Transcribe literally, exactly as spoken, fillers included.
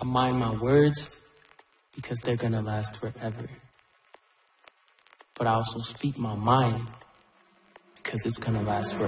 mind my words because they're gonna last forever. But I also speak my mind because it's gonna last forever.